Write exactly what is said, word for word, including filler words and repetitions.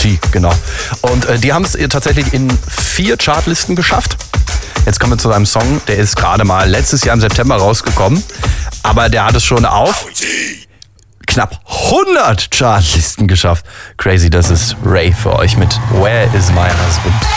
T, genau. Und äh, die haben es tatsächlich in vier Chartlisten geschafft. Jetzt kommen wir zu einem Song, der ist gerade mal letztes Jahr im September rausgekommen. Aber der hat es schon auf knapp hundert Chartlisten geschafft. Crazy, das ist Ray für euch mit Where is my husband?